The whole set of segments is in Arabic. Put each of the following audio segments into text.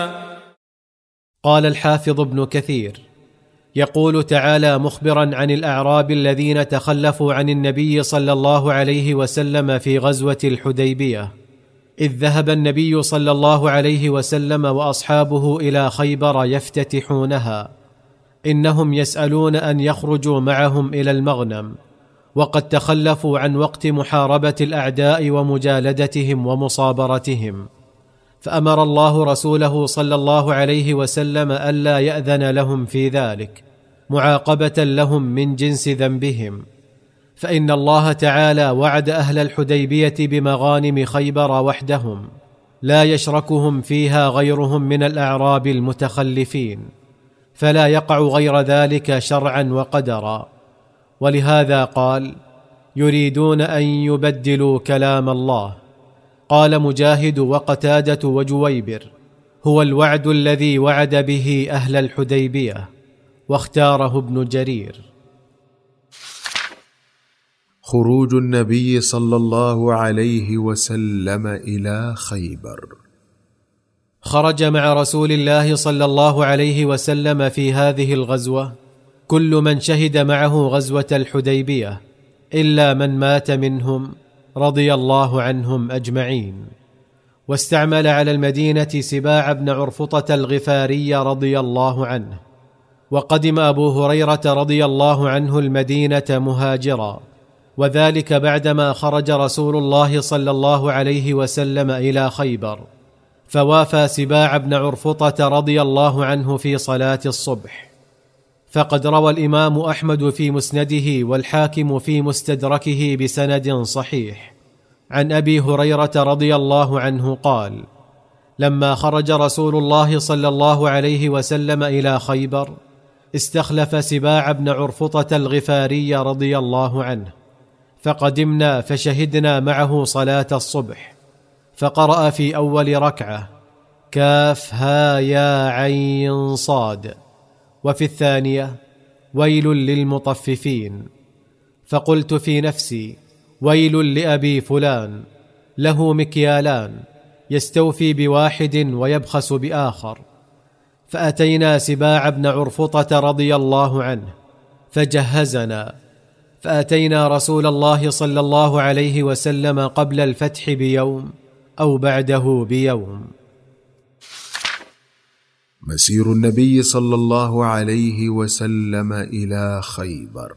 قال الحافظ ابن كثير: يقول تعالى مخبرا عن الأعراب الذين تخلفوا عن النبي صلى الله عليه وسلم في غزوة الحديبية، إذ ذهب النبي صلى الله عليه وسلم وأصحابه إلى خيبر يفتتحونها، إنهم يسألون أن يخرجوا معهم إلى المغنم، وقد تخلفوا عن وقت محاربة الأعداء ومجالدتهم ومصابرتهم، فأمر الله رسوله صلى الله عليه وسلم ألا يأذن لهم في ذلك، معاقبة لهم من جنس ذنبهم، فإن الله تعالى وعد أهل الحديبية بمغانم خيبر وحدهم، لا يشركهم فيها غيرهم من الأعراب المتخلفين، فلا يقع غير ذلك شرعا وقدرا. ولهذا قال: يريدون أن يبدلوا كلام الله. قال مجاهد وقتادة وجويبر: هو الوعد الذي وعد به أهل الحديبية، واختاره ابن جرير. خروج النبي صلى الله عليه وسلم إلى خيبر. خرج مع رسول الله صلى الله عليه وسلم في هذه الغزوة كل من شهد معه غزوة الحديبية، إلا من مات منهم رضي الله عنهم أجمعين. واستعمل على المدينة سباع بن عرفطة الغفاري رضي الله عنه. وقدم أبو هريرة رضي الله عنه المدينة مهاجرا، وذلك بعدما خرج رسول الله صلى الله عليه وسلم إلى خيبر، فوافى سباع بن عرفطة رضي الله عنه في صلاة الصبح. فقد روى الإمام أحمد في مسنده والحاكم في مستدركه بسند صحيح عن أبي هريرة رضي الله عنه قال: لما خرج رسول الله صلى الله عليه وسلم إلى خيبر استخلف سباع بن عرفطة الغفاري رضي الله عنه، فقدمنا فشهدنا معه صلاة الصبح، فقرأ في أول ركعة: كاف ها يا عين صاد، وفي الثانية: ويل للمطففين. فقلت في نفسي: ويل لأبي فلان، له مكيالان، يستوفي بواحد ويبخس بآخر. فأتينا سباع بن عرفطة رضي الله عنه فجهزنا، فأتينا رسول الله صلى الله عليه وسلم قبل الفتح بيوم أو بعده بيوم. مسير النبي صلى الله عليه وسلم إلى خيبر.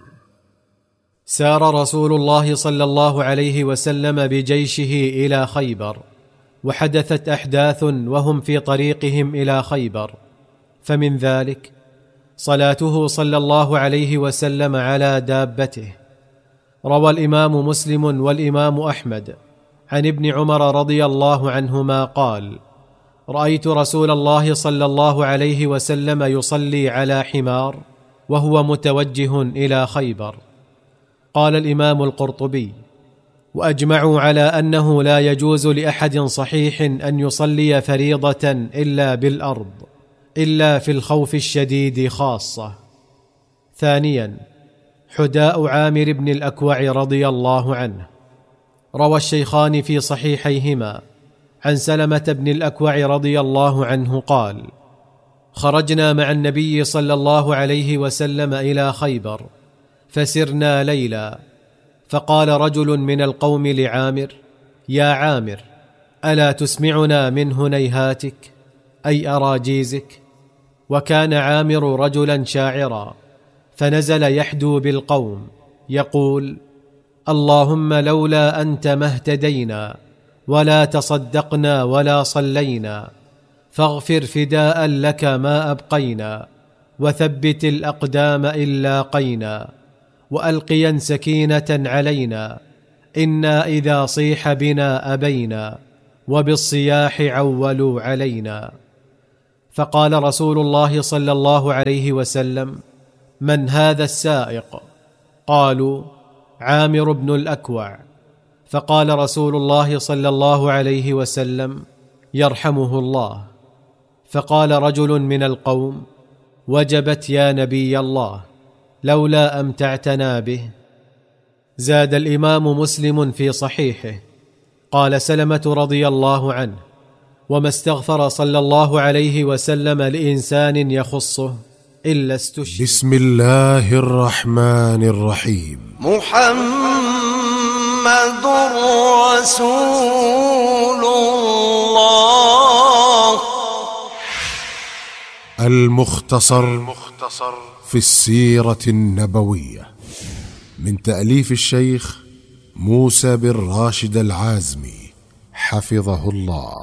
سار رسول الله صلى الله عليه وسلم بجيشه إلى خيبر، وحدثت أحداث وهم في طريقهم إلى خيبر، فمن ذلك صلاته صلى الله عليه وسلم على دابته. روى الإمام مسلم والإمام أحمد عن ابن عمر رضي الله عنهما قال: رأيت رسول الله صلى الله عليه وسلم يصلي على حمار وهو متوجه إلى خيبر. قال الإمام القرطبي: وأجمعوا على أنه لا يجوز لأحد صحيح أن يصلي فريضة إلا بالأرض، إلا في الخوف الشديد خاصة. ثانيا، حداء عامر بن الأكوع رضي الله عنه. روى الشيخان في صحيحيهما عن سلمة بن الأكوع رضي الله عنه قال: خرجنا مع النبي صلى الله عليه وسلم إلى خيبر، فسرنا ليلا، فقال رجل من القوم لعامر: يا عامر، ألا تسمعنا من هنيهاتك أي أراجيزك؟ وكان عامر رجلا شاعرا، فنزل يحدو بالقوم يقول: اللهم لولا أنت ما اهتدينا ولا تصدقنا ولا صلينا، فاغفر فداء لك ما أبقينا، وثبت الأقدام إن لاقينا، وألقيا سكينة علينا، إنا إذا صيح بنا أبينا، وبالصياح عولوا علينا. فقال رسول الله صلى الله عليه وسلم: من هذا السائق؟ قالوا: عامر بن الأكوع. فقال رسول الله صلى الله عليه وسلم: يرحمه الله. فقال رجل من القوم: وجبت يا نبي الله، لولا أمتعتنا به. زاد الإمام مسلم في صحيحه قال سلمة رضي الله عنه: وما استغفر صلى الله عليه وسلم لإنسان يخصه إلا استشهد. بسم الله الرحمن الرحيم. محمد رسول الله. المختصر في السيرة النبوية من تأليف الشيخ موسى بن راشد العازمي حفظه الله.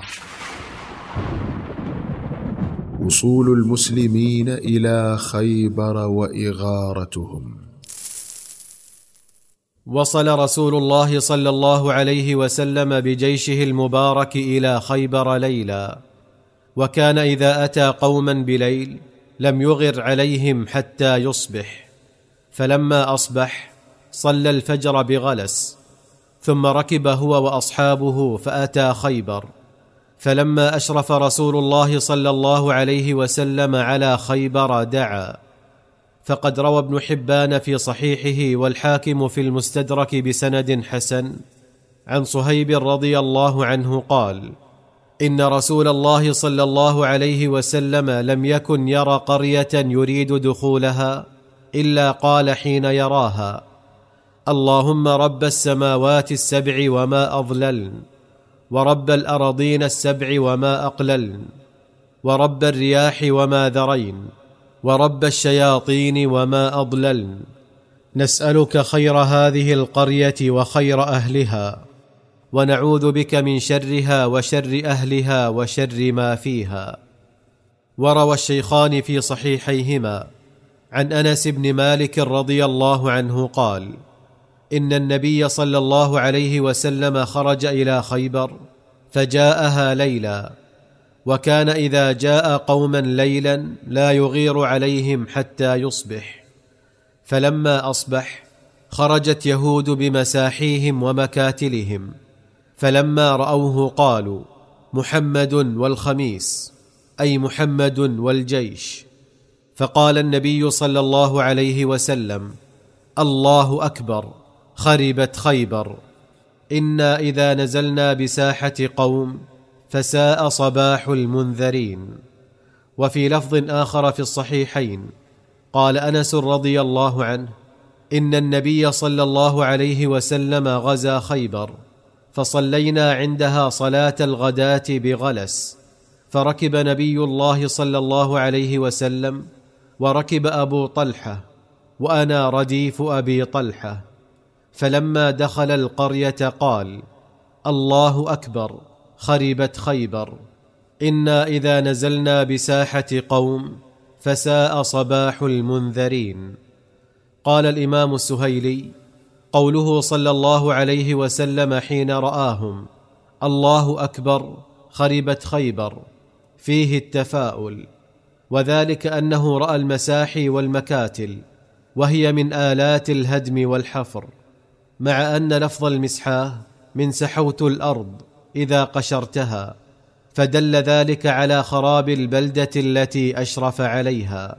وصول المسلمين إلى خيبر وإغارتهم. وصل رسول الله صلى الله عليه وسلم بجيشه المبارك إلى خيبر ليلا، وكان إذا أتى قوما بليل لم يغر عليهم حتى يصبح، فلما أصبح صلى الفجر بغلس، ثم ركب هو وأصحابه فأتى خيبر. فلما أشرف رسول الله صلى الله عليه وسلم على خيبر دعا. فقد روى ابن حبان في صحيحه والحاكم في المستدرك بسند حسن عن صهيب رضي الله عنه قال: إن رسول الله صلى الله عليه وسلم لم يكن يرى قرية يريد دخولها إلا قال حين يراها: اللهم رب السماوات السبع وما أضللن، ورب الأراضين السبع وما أقللن، ورب الرياح وما ذرين، ورب الشياطين وما أضللن، نسألك خير هذه القرية وخير أهلها، ونعوذ بك من شرها وشر أهلها وشر ما فيها. وروى الشيخان في صحيحيهما عن أنس بن مالك رضي الله عنه قال: إن النبي صلى الله عليه وسلم خرج إلى خيبر فجاءها ليلا، وكان إذا جاء قوما ليلا لا يغير عليهم حتى يصبح. فلما أصبح خرجت يهود بمساحيهم ومكاتلهم، فلما رأوه قالوا: محمد والخميس، أي محمد والجيش. فقال النبي صلى الله عليه وسلم: الله أكبر، خربت خيبر. إنا إذا نزلنا بساحة قوم فساء صباح المنذرين. وفي لفظ آخر في الصحيحين قال أنس رضي الله عنه: إن النبي صلى الله عليه وسلم غزا خيبر، فصلينا عندها صلاة الغداة بغلس، فركب نبي الله صلى الله عليه وسلم، وركب أبو طلحة، وأنا رديف أبي طلحة. فلما دخل القرية قال: الله أكبر، خربت خيبر. إنا إذا نزلنا بساحة قوم فساء صباح المنذرين. قال الإمام السهيلي: قوله صلى الله عليه وسلم حين رآهم: الله أكبر، خربت خيبر، فيه التفاؤل، وذلك أنه رأى المساحي والمكاتل، وهي من آلات الهدم والحفر، مع أن لفظ المسحاه من سحوت الأرض إذا قشرتها، فدل ذلك على خراب البلدة التي أشرف عليها.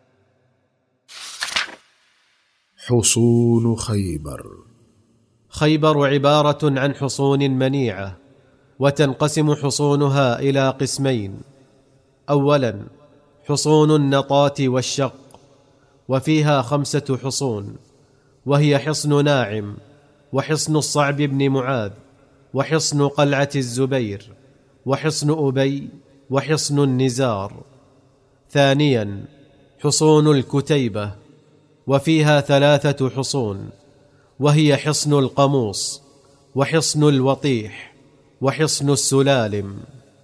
حصون خيبر. خيبر عبارة عن حصون منيعة، وتنقسم حصونها إلى قسمين: أولا حصون النطاة والشق، وفيها 5 حصون، وهي حصن ناعم، وحصن الصعب بن معاذ، وحصن قلعة الزبير، وحصن أبي، وحصن النزار. ثانيا حصون الكتيبة، وفيها 3 حصون، وهي حصن القموص، وحصن الوطيح، وحصن السلالم.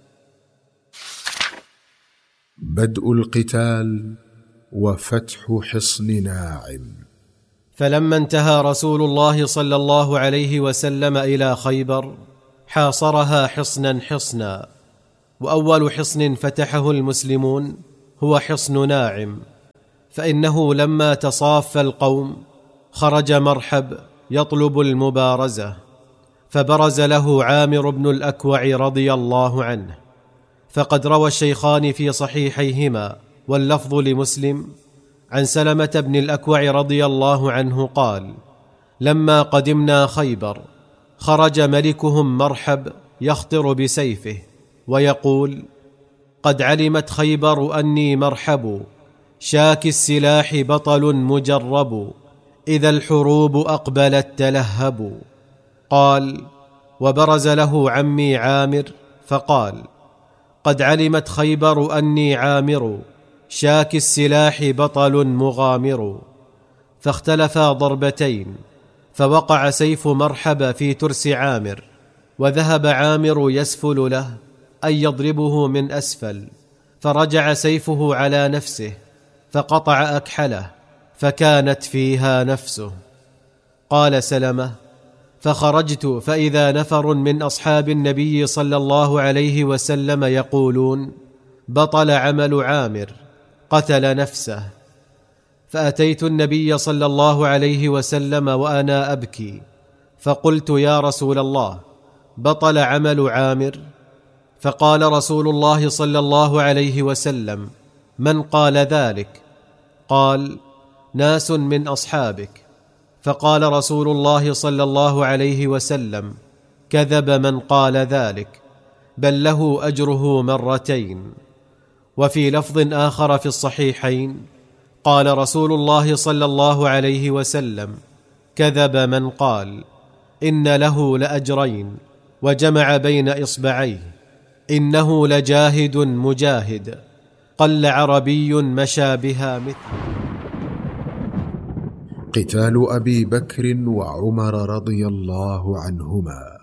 بدء القتال وفتح حصن ناعم. فلما انتهى رسول الله صلى الله عليه وسلم إلى خيبر حاصرها حصنا حصنا. وأول حصن فتحه المسلمون هو حصن ناعم، فإنه لما تصاف القوم خرج مرحب يطلب المبارزة، فبرز له عامر بن الأكوع رضي الله عنه. فقد روى الشيخان في صحيحيهما واللفظ لمسلم عن سلمة بن الأكوع رضي الله عنه قال: لما قدمنا خيبر خرج ملكهم مرحب يخطر بسيفه، ويقول: قد علمت خيبر أني مرحب، شاك السلاح بطل مجرب، إذا الحروب أقبلت تلهب. قال: وبرز له عمي عامر فقال: قد علمت خيبر أني عامر، شاك السلاح بطل مغامر. فاختلفا ضربتين، فوقع سيف مرحب في ترس عامر، وذهب عامر يسفل له أن يضربه من أسفل، فرجع سيفه على نفسه فقطع أكحله، فكانت فيها نفسه. قال سلمة: فخرجت فإذا نفر من أصحاب النبي صلى الله عليه وسلم يقولون: بطل عمل عامر، قتل نفسه. فأتيت النبي صلى الله عليه وسلم وأنا أبكي، فقلت: يا رسول الله، بطل عمل عامر؟ فقال رسول الله صلى الله عليه وسلم: من قال ذلك؟ قال: ناس من أصحابك. فقال رسول الله صلى الله عليه وسلم: كذب من قال ذلك، بل له أجره مرتين. وفي لفظ آخر في الصحيحين قال رسول الله صلى الله عليه وسلم: كذب من قال إن له لأجرين، وجمع بين إصبعيه: إنه لجاهد مجاهد، قل عربي مشى بها مثله. قتال أبي بكر وعمر رضي الله عنهما.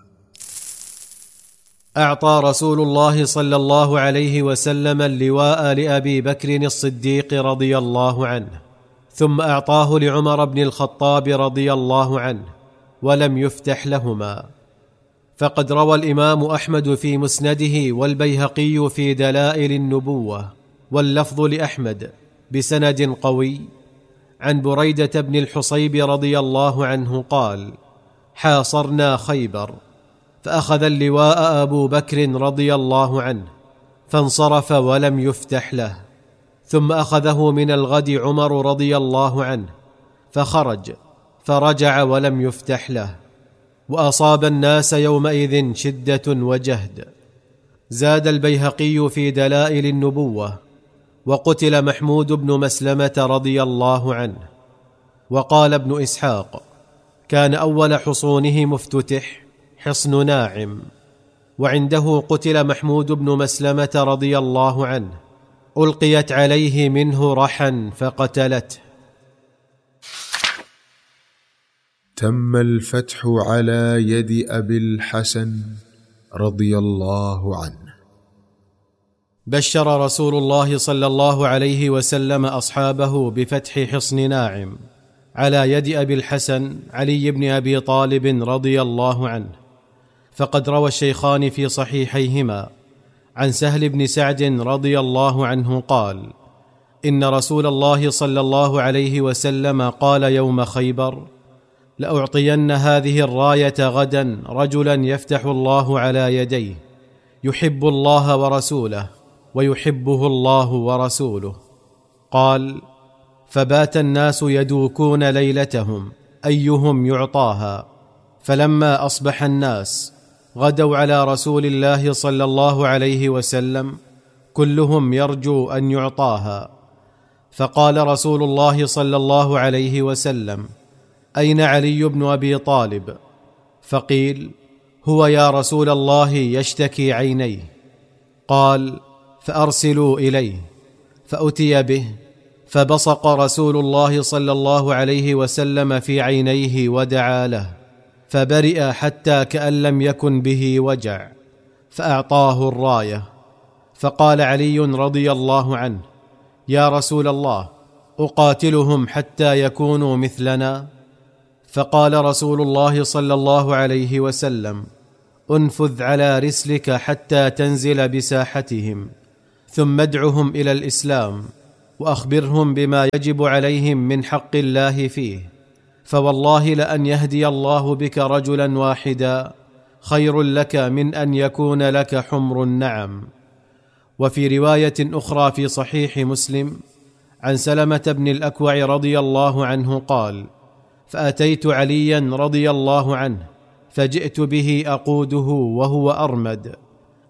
أعطى رسول الله صلى الله عليه وسلم اللواء لأبي بكر الصديق رضي الله عنه، ثم أعطاه لعمر بن الخطاب رضي الله عنه، ولم يفتح لهما. فقد روى الإمام أحمد في مسنده والبيهقي في دلائل النبوة، واللفظ لأحمد بسند قوي، عن بريدة بن الحصيب رضي الله عنه قال: حاصرنا خيبر، فأخذ اللواء أبو بكر رضي الله عنه، فانصرف ولم يفتح له. ثم أخذه من الغد عمر رضي الله عنه، فخرج فرجع ولم يفتح له. وأصاب الناس يومئذ شدة وجهد. زاد البيهقي في دلائل النبوة: وقتل محمود بن مسلمة رضي الله عنه. وقال ابن إسحاق: كان أول حصونه مفتتح حصن ناعم، وعنده قتل محمود بن مسلمة رضي الله عنه، ألقيت عليه منه رحا فقتلته. تم الفتح على يد أبي الحسن رضي الله عنه. بشر رسول الله صلى الله عليه وسلم أصحابه بفتح حصن ناعم على يد أبي الحسن علي بن أبي طالب رضي الله عنه. فقد روى الشيخان في صحيحيهما عن سهل بن سعد رضي الله عنه قال: إن رسول الله صلى الله عليه وسلم قال يوم خيبر: لأعطين هذه الراية غدا رجلا يفتح الله على يديه، يحب الله ورسوله ويحبه الله ورسوله. قال: فبات الناس يدوكون ليلتهم أيهم يعطاها، فلما أصبح الناس غدوا على رسول الله صلى الله عليه وسلم كلهم يرجو أن يعطاها. فقال رسول الله صلى الله عليه وسلم: أين علي بن أبي طالب؟ فقيل: هو يا رسول الله يشتكي عينيه. قال: فأرسلوا إليه. فأتي به، فبصق رسول الله صلى الله عليه وسلم في عينيه ودعا له، فبرئ حتى كأن لم يكن به وجع، فأعطاه الراية. فقال علي رضي الله عنه: يا رسول الله، أقاتلهم حتى يكونوا مثلنا؟ فقال رسول الله صلى الله عليه وسلم: انفذ على رسلك حتى تنزل بساحتهم، ثم ادعهم إلى الإسلام، وأخبرهم بما يجب عليهم من حق الله فيه، فوالله لأن يهدي الله بك رجلا واحدا خير لك من أن يكون لك حمر النعم. وفي رواية أخرى في صحيح مسلم عن سلمة بن الأكوع رضي الله عنه قال: فأتيت عليا رضي الله عنه، فجئت به أقوده وهو أرمد،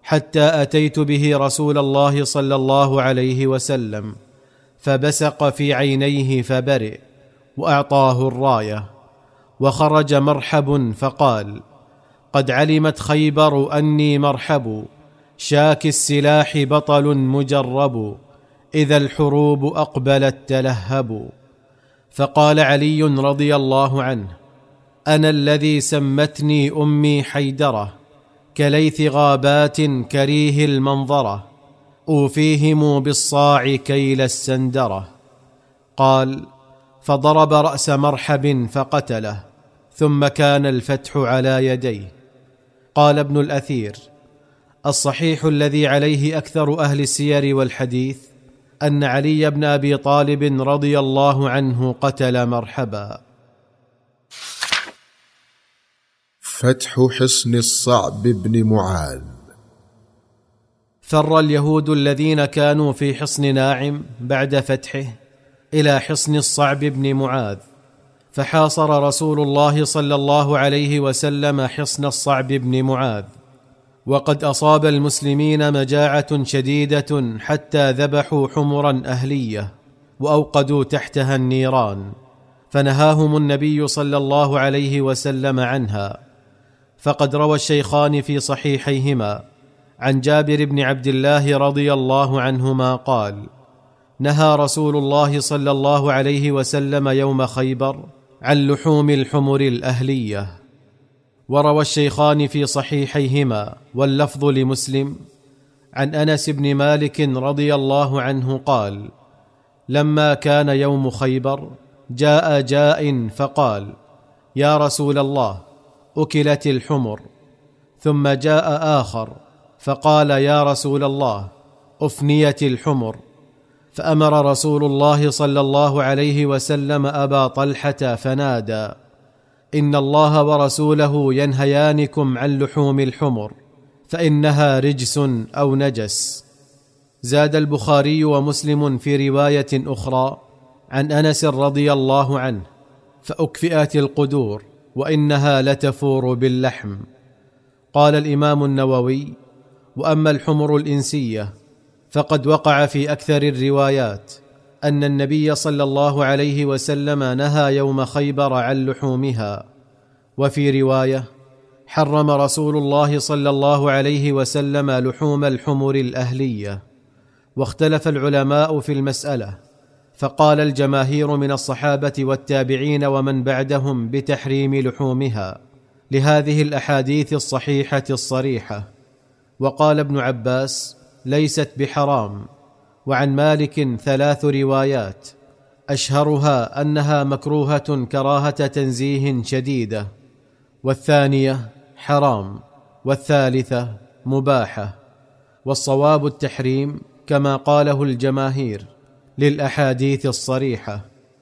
حتى أتيت به رسول الله صلى الله عليه وسلم، فبسق في عينيه فبرئ، وأعطاه الراية، وخرج مرحب فقال: قد علمت خيبر أني مرحب، شاك السلاح بطل مجرب، إذا الحروب أقبلت تلهب. فقال علي رضي الله عنه: أنا الذي سمتني أمي حيدرة، كليث غابات كريه المنظرة، أوفيهم بالصاع كيل السندرة. قال: فضرب رأس مرحب فقتله، ثم كان الفتح على يديه. قال ابن الأثير: الصحيح الذي عليه أكثر أهل السير والحديث أن علي بن أبي طالب رضي الله عنه قتل مرحبا. فتح حصن الصعب بن معاذ. فر اليهود الذين كانوا في حصن ناعم بعد فتحه إلى حصن الصعب بن معاذ، فحاصر رسول الله صلى الله عليه وسلم حصن الصعب بن معاذ، وقد أصاب المسلمين مجاعة شديدة حتى ذبحوا حمرا أهلية وأوقدوا تحتها النيران، فنهاهم النبي صلى الله عليه وسلم عنها. فقد روى الشيخان في صحيحيهما عن جابر بن عبد الله رضي الله عنهما قال: نهى رسول الله صلى الله عليه وسلم يوم خيبر عن لحوم الحمر الأهلية. وروى الشيخان في صحيحيهما واللفظ لمسلم عن أنس بن مالك رضي الله عنه قال: لما كان يوم خيبر جاء جاء فقال: يا رسول الله، أكلت الحمر. ثم جاء آخر فقال: يا رسول الله، أفنيت الحمر. فأمر رسول الله صلى الله عليه وسلم أبا طلحة فنادى: إن الله ورسوله ينهيانكم عن لحوم الحمر، فإنها رجس أو نجس. زاد البخاري ومسلم في رواية أخرى عن أنس رضي الله عنه: فأكفئت القدور وإنها لتفور باللحم. قال الإمام النووي: وأما الحمر الإنسية فقد وقع في أكثر الروايات أن النبي صلى الله عليه وسلم نهى يوم خيبر عن لحومها، وفي رواية: حرم رسول الله صلى الله عليه وسلم لحوم الحمر الأهلية. واختلف العلماء في المسألة، فقال الجماهير من الصحابة والتابعين ومن بعدهم بتحريم لحومها لهذه الأحاديث الصحيحة الصريحة. وقال ابن عباس: ليست بحرام. وعن مالك 3 روايات، أشهرها أنها مكروهة كراهة تنزيه شديدة، والثانية حرام، والثالثة مباحة، والصواب التحريم كما قاله الجماهير للأحاديث الصريحة.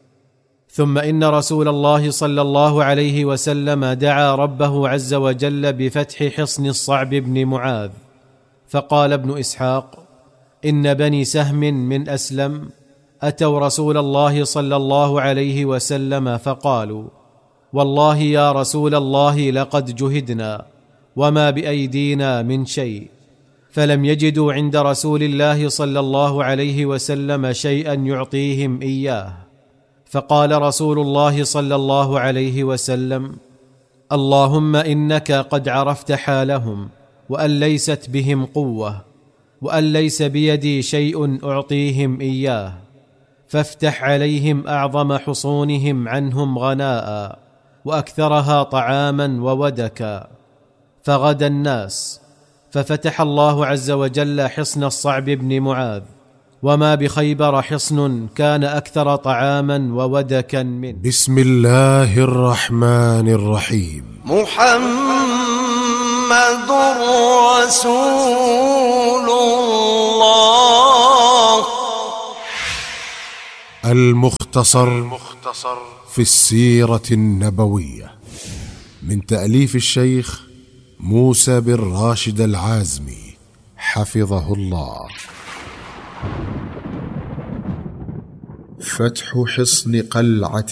ثم إن رسول الله صلى الله عليه وسلم دعا ربه عز وجل بفتح حصن الصعب بن معاذ، فقال ابن إسحاق: إن بني سهم من أسلم أتوا رسول الله صلى الله عليه وسلم فقالوا: والله يا رسول الله لقد جهدنا وما بأيدينا من شيء، فلم يجدوا عند رسول الله صلى الله عليه وسلم شيئا يعطيهم إياه، فقال رسول الله صلى الله عليه وسلم: اللهم إنك قد عرفت حالهم، وأن ليست بهم قوة، وأن ليس بيدي شيء أعطيهم إياه، فافتح عليهم أعظم حصونهم عنهم غناء وأكثرها طعاما وودكا. فغدا الناس، ففتح الله عز وجل حصن الصعب بن معاذ، وما بخيبر حصن كان أكثر طعاما وودكا منه. بسم الله الرحمن الرحيم. محمد رسول الله. المختصر في السيرة النبوية، من تأليف الشيخ موسى بن راشد العازمي حفظه الله. فتح حصن قلعة